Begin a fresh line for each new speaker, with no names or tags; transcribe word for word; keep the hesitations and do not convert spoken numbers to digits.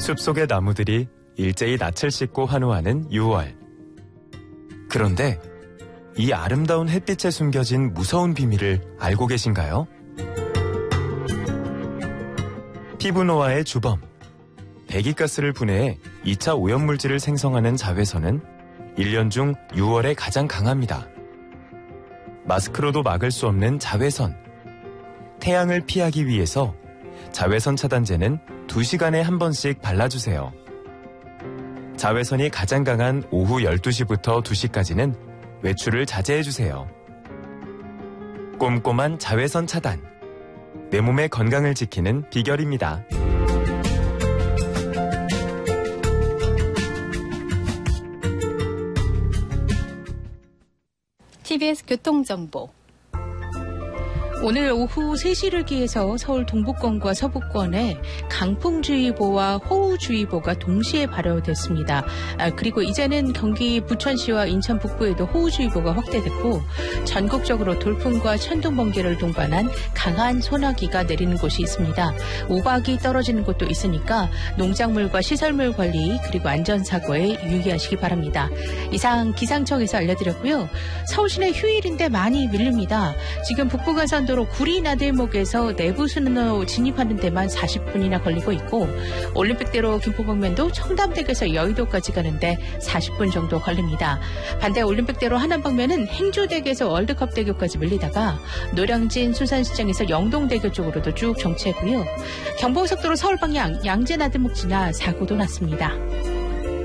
숲속의 나무들이 일제히 낯을 씻고 환호하는 유월. 그런데 이 아름다운 햇빛에 숨겨진 무서운 비밀을 알고 계신가요? 피부 노화의 주범, 배기가스를 분해해 이 차 오염물질을 생성하는 자외선은 일 년 중 유월에 가장 강합니다. 마스크로도 막을 수 없는 자외선. 태양을 피하기 위해서 자외선 차단제는 두 시간에 한 번씩 발라주세요. 자외선이 가장 강한 오후 열두 시부터 두 시까지는 외출을 자제해주세요. 꼼꼼한 자외선 차단. 내 몸의 건강을 지키는 비결입니다.
티비에스 교통정보. 오늘 오후 세 시를 기해서 서울 동부권과 서부권에 강풍주의보와 호우주의보가 동시에 발효됐습니다. 아, 그리고 이제는 경기 부천시와 인천 북부에도 호우주의보가 확대됐고 전국적으로 돌풍과 천둥, 번개를 동반한 강한 소나기가 내리는 곳이 있습니다. 우박이 떨어지는 곳도 있으니까 농작물과 시설물 관리 그리고 안전사고에 유의하시기 바랍니다. 이상 기상청에서 알려드렸고요. 서울 시내 휴일인데 많이 밀립니다. 지금 북부간선도 구리나들목에서 내부순환로 진입하는 데만 사십 분이나 걸리고 있고 올림픽대로 김포방면도 청담대교에서 여의도까지 가는데 사십 분 정도 걸립니다. 반대 올림픽대로 하남방면은 행주대교에서 월드컵대교까지 밀리다가 노량진 수산시장에서 영동대교 쪽으로도 쭉 정체고요. 경부고속도로 서울방향 양재나들목 지나 사고도 났습니다.